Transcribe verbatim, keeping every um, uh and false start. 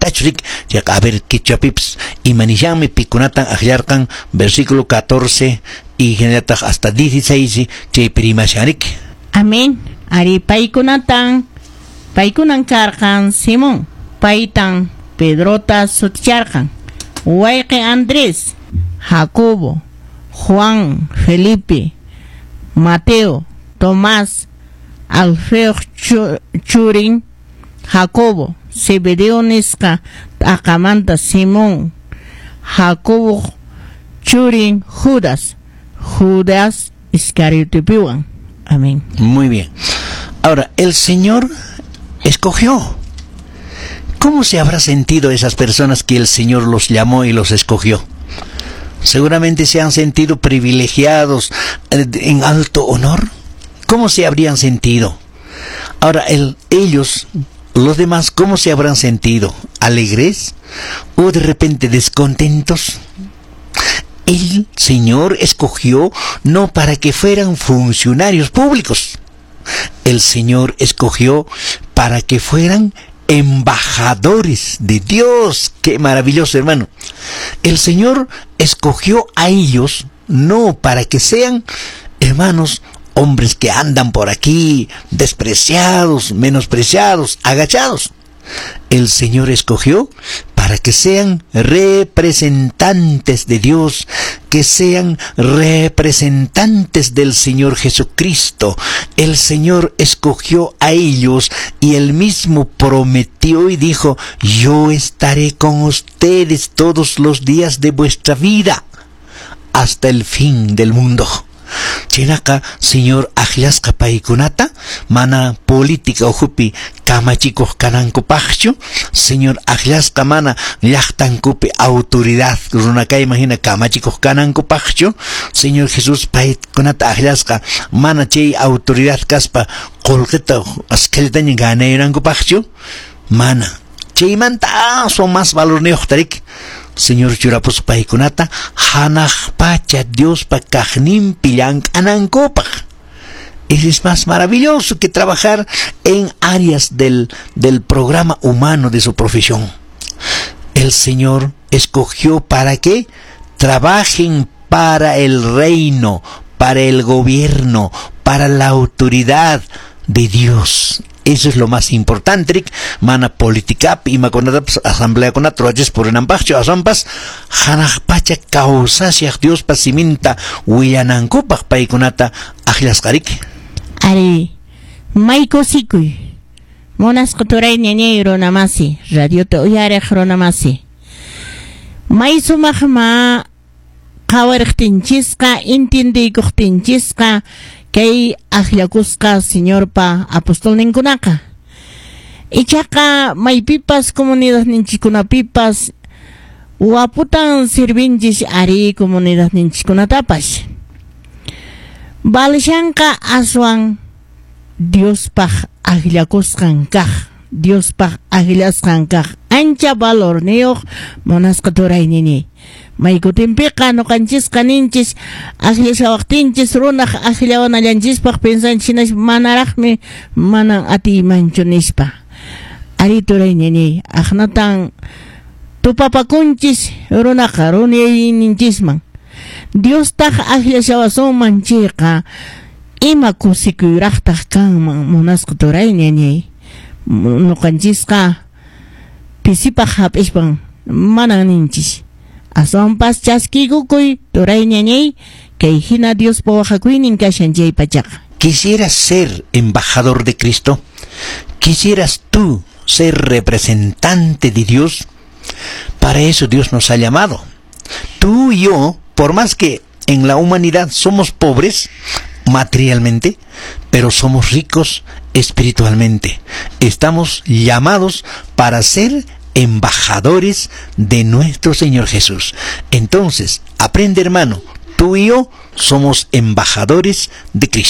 Kachrik, ya a ver que chapips, y manillame pikunatan ahyarkan, versículo catorce, y generata hasta dieciséis, che primashanik. Amén. Ari paikunatan, paikunan karkan Simón, paitan Pedrota sutcharkan, Huayque Andrés, Jacobo, Juan, Felipe, Mateo, Tomás, Alfeo Churin, Jacobo, Zebedeo Nisca, Acamanta Simón, Jacobo Churin, Judas, Judas Iscariote Piwan. Amén. Muy bien. Ahora, el Señor escogió. ¿Cómo se habrá sentido esas personas que el Señor los llamó y los escogió? Seguramente se han sentido privilegiados, en alto honor. ¿Cómo se habrían sentido? Ahora, el, ellos, los demás, ¿cómo se habrán sentido? ¿Alegres? ¿O de repente descontentos? El Señor escogió no para que fueran funcionarios públicos. El Señor escogió para que fueran embajadores de Dios. ¡Qué maravilloso, hermano! El Señor escogió a ellos no para que sean, hermanos, hombres que andan por aquí despreciados, menospreciados, agachados. El Señor escogió para que sean representantes de Dios, que sean representantes del Señor Jesucristo. El Señor escogió a ellos y Él mismo prometió y dijo: yo estaré con ustedes todos los días de vuestra vida hasta el fin del mundo. Chinaka, señor Ajlasca paikunata, mana política ojupi kamachikos kananko pacho, señor Ajlasca mana llachtankupi autoridad, runaka imagina kamachikos kananko pacho, señor Jesús paikunata Ajlasca mana chay autoridad kaspa kolketa askelitaña ganairanko pacho, mana. Chay manta son más valor neochtarik. Señor Churapos paikunata, hanaj pacha Dios pa kajnim pilang anankopaj. Es más maravilloso que trabajar en áreas del, del programa humano de su profesión. El Señor escogió para que trabajen para el reino, para el gobierno, para la autoridad de Dios. Eso es lo más importante, Rick. Mana politicap y maconada asamblea con atroches por enampacho asompas hanaj pacha causasiak Dios pasiminta huyanankupak paikunata ajlascarik. Ari maiko sikui monas kotoray ñañay ronamasi radio to uyare ronamasi may sumajma kawarqtinchiska intindikuqtinchiska kay ahlakusqa señor pa apostol ninkunaka ichaqa maypipas comunidad ninchikunapipas waputan sirvinchis ari comunidad ninchikunatapas balishanqa aswan Dios paj ahlakusqan kaq Dios paj ahlasqan kaq ancha valor niyoq monasqa turaynini maykutinpiqa nuqanchisqa ninchis ahlashawaqtinchis runaq ahlawanallanchispaq pensanchinash manaraqmi manan atiymanchu nispa ari turaynini aqnatan tupapakunchis runaqa runiyayninchisman Dios taj ahlashawasunman chayqa ima kusikuyraqtaq kanman munasqa turaynini nuqanchisqa pisipaq hap'ishpan manan ninchis asompas chaskikukuy turayñañay kay hina Dios pawaqakuynin kashan chay pachaqa. ¿Quisieras ser embajador de Cristo? ¿Quisieras tú ser representante de Dios? Para eso Dios nos ha llamado. Tú y yo, por más que en la humanidad somos pobres materialmente, pero somos ricos espiritualmente. Estamos llamados para ser embajadores de nuestro Señor Jesús. Entonces, aprende, hermano, tú y yo somos embajadores de Cristo.